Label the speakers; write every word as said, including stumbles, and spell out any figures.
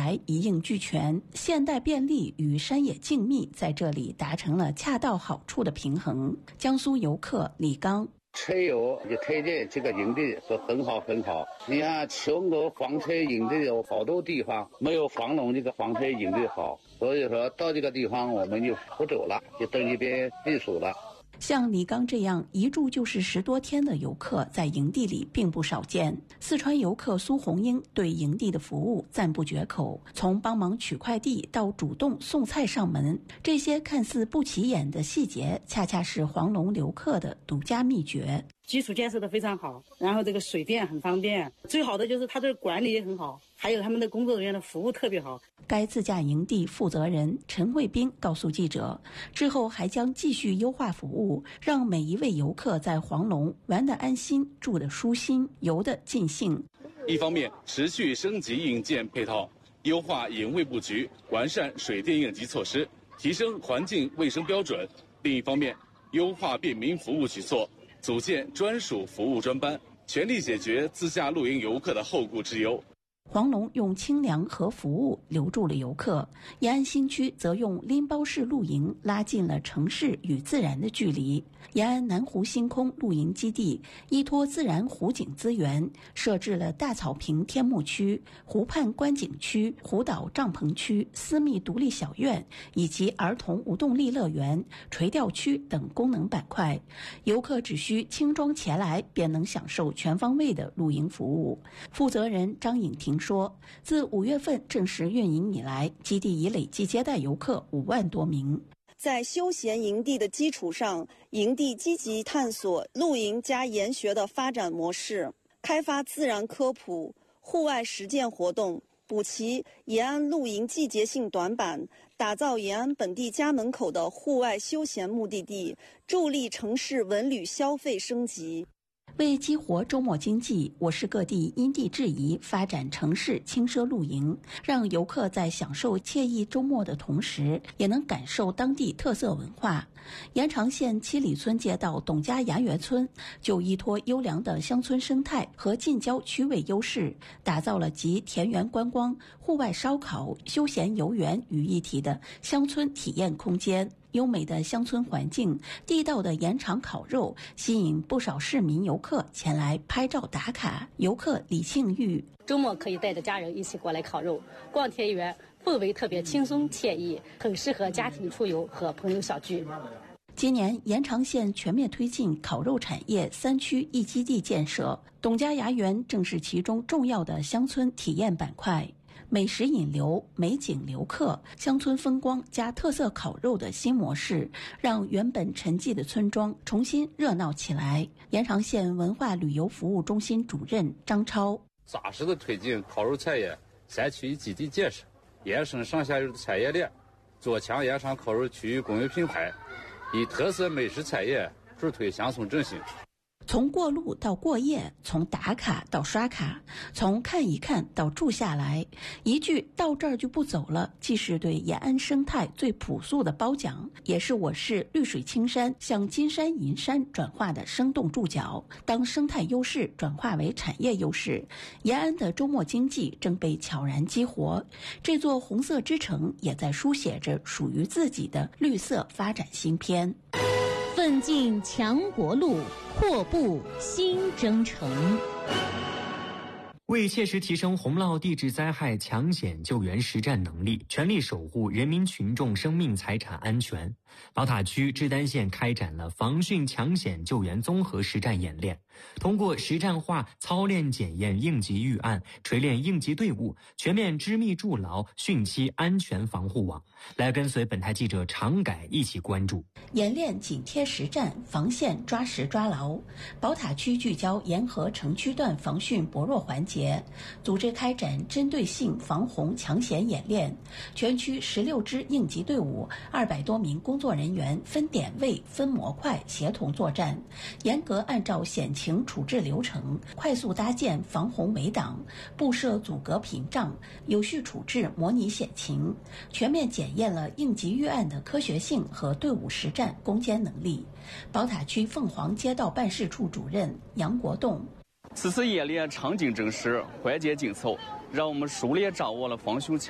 Speaker 1: 材一应俱全，现代便利与山野静谧在这里达成了恰到好处的平衡。江苏游客李刚。
Speaker 2: 车友就推荐这个营地说很好很好，你看全国房车营地有好多地方没有黄龙这个房车营地好，所以说到这个地方我们就不走了，就到这边避暑了。
Speaker 1: 像李刚这样一住就是十多天的游客在营地里并不少见。四川游客苏红英对营地的服务赞不绝口，从帮忙取快递到主动送菜上门，这些看似不起眼的细节恰恰是黄龙游客的独家秘诀。
Speaker 3: 基础建设的非常好，然后这个水电很方便，最好的就是他的管理也很好，还有他们的工作人员的服务特别好。
Speaker 1: 该自驾营地负责人陈卫兵告诉记者，之后还将继续优化服务，让每一位游客在黄龙玩得安心，住得舒心，游得尽兴。
Speaker 4: 一方面持续升级硬件配套，优化营卫布局，完善水电应急措施，提升环境卫生标准；另一方面优化便民服务举措，组建专属服务专班，全力解决自驾露营游客的后顾之忧。
Speaker 1: 黄龙用清凉和服务留住了游客，延安新区则用拎包式露营拉近了城市与自然的距离。延安南湖星空露营基地依托自然湖景资源，设置了大草坪天幕区、湖畔观景区、湖岛帐篷区、私密独立小院以及儿童无动力乐园、垂钓区等功能板块。游客只需轻装前来，便能享受全方位的露营服务。负责人张颖婷说，自五月份正式运营以来，基地已累计接待游客五万多名。
Speaker 5: 在休闲营地的基础上，营地积极探索露营加研学的发展模式，开发自然科普、户外实践活动，补齐延安露营季节性短板，打造延安本地家门口的户外休闲目的地，助力城市文旅消费升级。
Speaker 1: 为激活周末经济，我市各地因地制宜发展城市轻奢露营，让游客在享受惬意周末的同时，也能感受当地特色文化。延长县七里村街道董家崖园村就依托优良的乡村生态和近郊区位优势，打造了集田园观光、户外烧烤、休闲游园于一体的乡村体验空间。优美的乡村环境，地道的延长烤肉，吸引不少市民游客前来拍照打卡。游客李庆玉：
Speaker 6: 周末可以带着家人一起过来烤肉、逛田园，氛围特别轻松惬意，很适合家庭出游和朋友小聚。
Speaker 1: 今年延长县全面推进烤肉产业三区一基地建设，董家崖园正是其中重要的乡村体验板块。美食引流、美景留客、乡村风光加特色烤肉的新模式，让原本沉寂的村庄重新热闹起来。延长县文化旅游服务中心主任张超：
Speaker 7: 扎实的推进烤肉产业三区一基地建设，延伸上下游的产业链，做强延长烤肉区域工业品牌，以特色美食产业助推乡村振兴。
Speaker 1: 从过路到过夜，从打卡到刷卡，从看一看到住下来，一句到这儿就不走了，既是对延安生态最朴素的褒奖，也是我市绿水青山向金山银山转化的生动注脚。当生态优势转化为产业优势，延安的周末经济正被悄然激活，这座红色之城也在书写着属于自己的绿色发展新篇。
Speaker 8: 奋进强国路，阔步新征程。
Speaker 9: 为切实提升洪涝地质灾害抢险救援实战能力，全力守护人民群众生命财产安全，宝塔区志丹县开展了防汛抢险救援综合实战演练，通过实战化操练检验应急预案，锤炼应急队伍，全面织密筑牢汛期安全防护网。来跟随本台记者常改一起关注。
Speaker 1: 演练紧贴实战，防线抓实抓牢。宝塔区聚焦沿河城区段防汛薄弱环节，组织开展针对性防洪抢险演练。全区十六支应急队伍，二百多名工作人员分点位、分模块协同作战，严格按照险情处置流程，快速搭建防洪围挡，布设阻隔屏障，有序处置模拟险情，全面检验了应急预案的科学性和队伍实战攻坚能力。宝塔区凤凰街道办事处主任杨国栋：
Speaker 10: 此次演练场景真实，环节紧凑，让我们熟练掌握了防汛抢